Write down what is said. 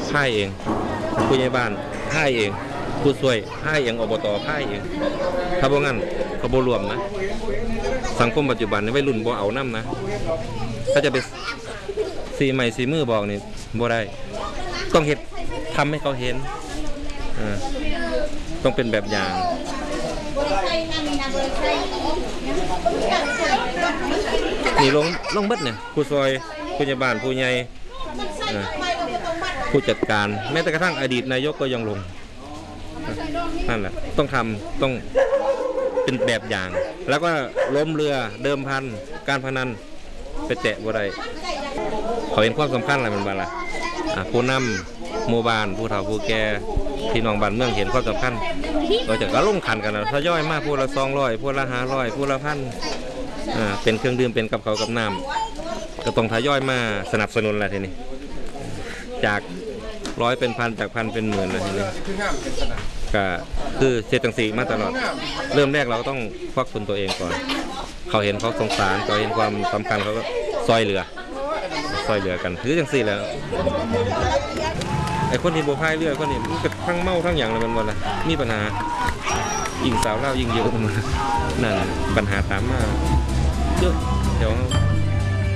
พ่ายเองผู้ใหญ่บ้านพ่ายเองผู้ช่วยพ่ายเองอบตพ่ายเองถ้าบ่งั้นเขาบ่รวมนะสังคมปัจจุบันนี่วัยรุ่นบ่เอานำนะถ้าจะไปสีใหม่สีมือบอกนี่บ่ได้ต้องเฮ็ดทำให้เขาเห็นต้องเป็นแบบอย่างนี่ลงเบิดเนี่ยผู้ซอยผู้ใหญ่บ้านผู้ใหญ่ผู้จัดการแม้แต่กระทั่งอดีตนายกก็ยังลงนั่นแหละต้องทำต้องเป็นแบบอย่าง แล้วก็ล้มเรือเดิมพันการพนันไปแตะบ่ได้เขาเห็นความสำคัญอะไรมันบ้างล่ะผู้นำหมู่บ้านผู้เฒ่าผู้แก่พี่น้องบ้านเมืองเห็นความสำคัญเราจะก็ลงขันกันนะทยอยมากผู้ละ200ผู้ละ500ผู้ละ1,000เป็นเครื่องดื่มเป็นกับเขากับน้ำก็ต้องทยอยมาสนับสนุนแหละทีนี้จาก100เป็นพันจากพันเป็นหมื่นเลยทีนี้ก็คือเศรษฐกิจมาตลอดเริ่มแรกเราต้องควักทุนตัวเองก่อนเขาเห็นเขาสงสารเขาเห็นความสำคัญเขาก็ซอยเหลือกันถือจังสี่แล้วไอ้คนที่โบพายเรือคนนี้มันก็ทั้งเมาทั้งอย่างเลยมันหมดเลยมีปัญหายิงสาวเล่ายิงเยอะนั่นปัญหาตามมาเยอะเดี๋ยว